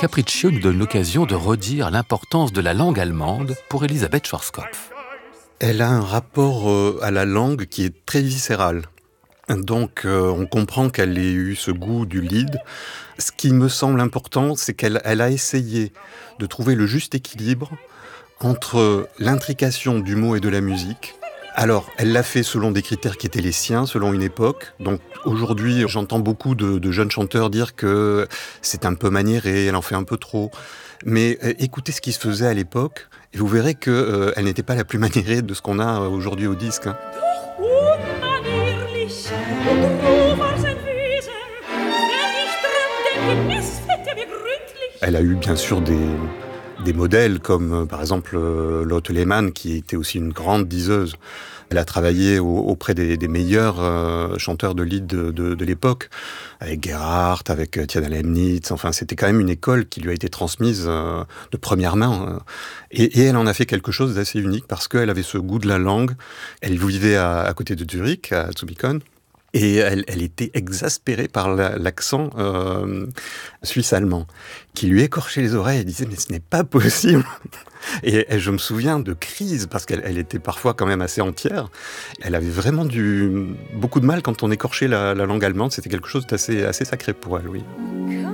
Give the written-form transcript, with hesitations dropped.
Capriccio nous donne l'occasion de redire l'importance de la langue allemande pour Elisabeth Schwarzkopf. Elle a un rapport à la langue qui est très viscéral. Donc on comprend qu'elle ait eu ce goût du Lied. Ce qui me semble important, c'est qu'elle a essayé de trouver le juste équilibre entre l'intrication du mot et de la musique. Alors, elle l'a fait selon des critères qui étaient les siens, selon une époque. Donc aujourd'hui, j'entends beaucoup de jeunes chanteurs dire que c'est un peu maniéré, elle en fait un peu trop. Mais écoutez ce qui se faisait à l'époque, et vous verrez qu'elle n'était pas la plus maniérée de ce qu'on a aujourd'hui au disque. Hein. Elle a eu bien sûr des modèles comme par exemple Lotte Lehmann, qui était aussi une grande diseuse. Elle a travaillé auprès des meilleurs chanteurs de Lied de l'époque, avec Gerhardt, avec Tiana Lemnitz. Enfin, c'était quand même une école qui lui a été transmise de première main. Et elle en a fait quelque chose d'assez unique parce qu'elle avait ce goût de la langue. Elle vivait à côté de Zurich, à Zubikon. Et elle était exaspérée par l'accent suisse-allemand, qui lui écorchait les oreilles. Elle disait « mais ce n'est pas possible !» Et je me souviens de crises, parce qu'elle était parfois quand même assez entière. Elle avait vraiment beaucoup de mal quand on écorchait la langue allemande. C'était quelque chose d'assez sacré pour elle, oui.